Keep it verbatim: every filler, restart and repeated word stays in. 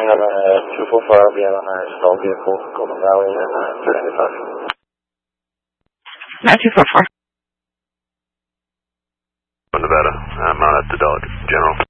have a two four four, we have on our stall vehicle, Golden Valley, and uh, three ninety-five. No, two four four. Nevada, I'm out at the Dog General.